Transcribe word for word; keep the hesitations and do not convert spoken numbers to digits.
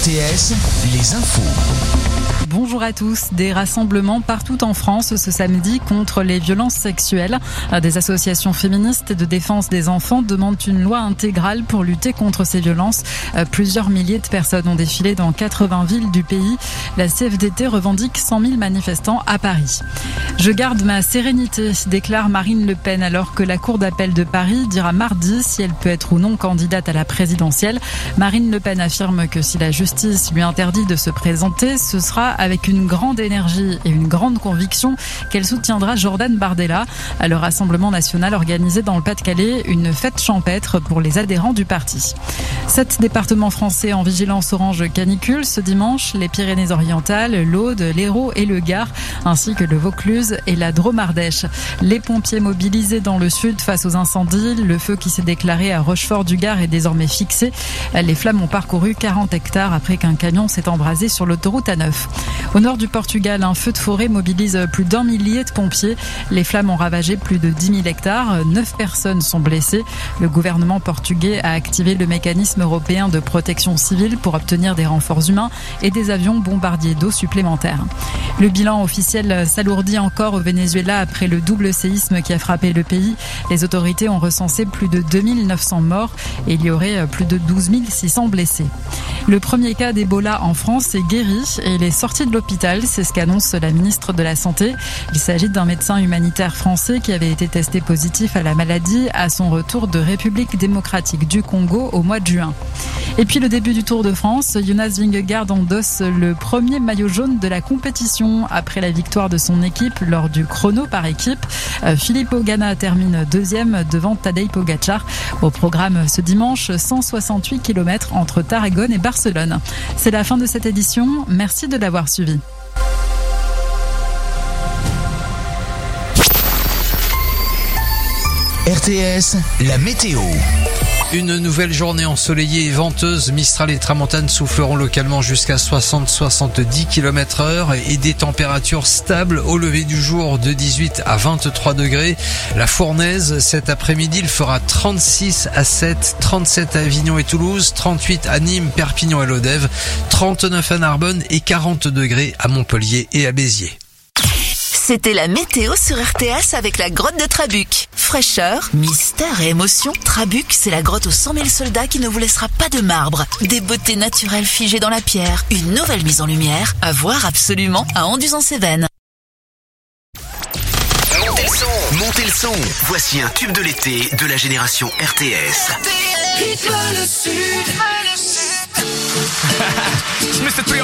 T S, les infos. Bonjour à tous. Des rassemblements partout en France ce samedi contre les violences sexuelles. Des associations féministes et de défense des enfants demandent une loi intégrale pour lutter contre ces violences. Plusieurs milliers de personnes ont défilé dans quatre-vingts villes du pays. La C F D T revendique cent mille manifestants à Paris. Je garde ma sérénité, déclare Marine Le Pen, alors que la Cour d'appel de Paris dira mardi si elle peut être ou non candidate à la présidentielle. Marine Le Pen affirme que si la justice lui interdit de se présenter, ce sera avec une grande énergie et une grande conviction qu'elle soutiendra Jordan Bardella. À le Rassemblement national organisé dans le Pas-de-Calais, une fête champêtre pour les adhérents du parti. Sept départements français en vigilance orange canicule ce dimanche, les Pyrénées-Orientales, l'Aude, l'Hérault et le Gard, ainsi que le Vaucluse et la Drôme-Ardèche. Les pompiers mobilisés dans le sud face aux incendies, le feu qui s'est déclaré à Rochefort-du-Gard est désormais fixé. Les flammes ont parcouru quarante hectares après qu'un camion s'est embrasé sur l'autoroute A neuf. Au nord du Portugal, un feu de forêt mobilise plus d'un millier de pompiers. Les flammes ont ravagé plus de dix mille hectares. Neuf personnes sont blessées. Le gouvernement portugais a activé le mécanisme européen de protection civile pour obtenir des renforts humains et des avions bombardiers d'eau supplémentaires. Le bilan officiel s'alourdit encore au Venezuela après le double séisme qui a frappé le pays. Les autorités ont recensé plus de deux mille neuf cents morts et il y aurait plus de douze mille six cents blessés. Le premier cas d'Ebola en France est guéri et il est sorti de l'hôpital, c'est ce qu'annonce la ministre de la Santé. Il s'agit d'un médecin humanitaire français qui avait été testé positif à la maladie à son retour de République démocratique du Congo au mois de juin. Et puis le début du Tour de France, Jonas Vingegaard endosse le premier maillot jaune de la compétition après la victoire de son équipe lors du chrono par équipe. Filippo Ganna termine deuxième devant Tadej Pogacar. Au programme ce dimanche, cent soixante-huit kilomètres entre Tarragone et Barcelone. C'est la fin de cette édition. Merci de l'avoir suivi. R T S, la météo. Une nouvelle journée ensoleillée et venteuse. Mistral et tramontane souffleront localement jusqu'à soixante à soixante-dix kilomètres heure et des températures stables au lever du jour de dix-huit à vingt-trois degrés. La Fournaise, cet après-midi, il fera trente-six à sept, trente-sept à Avignon et Toulouse, trente-huit à Nîmes, Perpignan et Lodève, trente-neuf à Narbonne et quarante degrés à Montpellier et à Béziers. C'était la météo sur R T S avec la grotte de Trabuc. Fraîcheur, mystère et émotion, Trabuc, c'est la grotte aux cent mille soldats qui ne vous laissera pas de marbre. Des beautés naturelles figées dans la pierre, une nouvelle mise en lumière, à voir absolument à Anduze-en-Cévennes. Montez le son, montez le son. Voici un tube de l'été de la génération R T S. R T S.